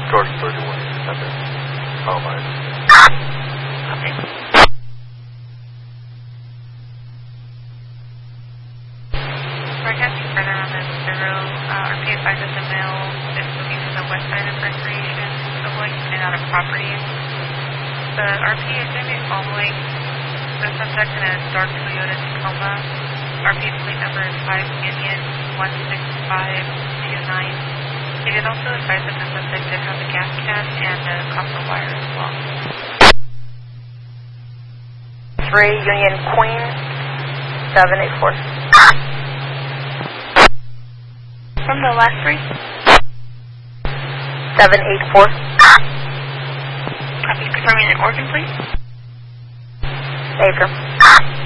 George 31-7. Alright. Copy. Broadcasting further on this zero, RP advises the male is moving to the west side of recreation, avoiding in and out of property. The RP is going to be following the subject in a dark Toyota Tacoma. RP plate number is 5 Union 16529. He did also advise that the subject did have a gas can and a copper wire as well. 3 Union Queen 784. From the last three? 784. Copy. Confirming an organ, please. Affirm.